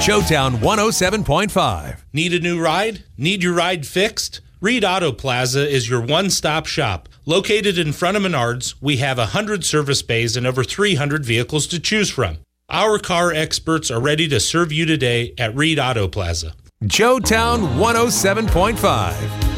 Showtown 107.5. Need a new ride? Need your ride fixed? Reed Auto Plaza is your one-stop shop. Located in front of Menards, we have 100 service bays and over 300 vehicles to choose from. Our car experts are ready to serve you today at Reed Auto Plaza. Showtown 107.5.